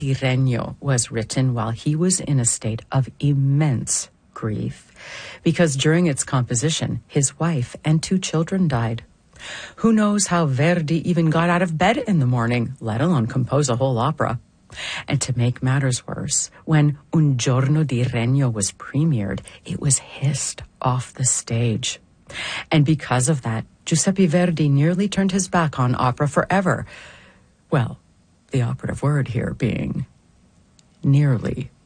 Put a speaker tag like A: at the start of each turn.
A: di Regno was written while he was in a state of immense grief, because during its composition, his wife and 2 children died. Who knows how Verdi even got out of bed in the morning, let alone compose a whole opera? And to make matters worse, when Un giorno di Regno was premiered, it was hissed off the stage. And because of that, Giuseppe Verdi nearly turned his back on opera forever. Well, the operative word here being nearly.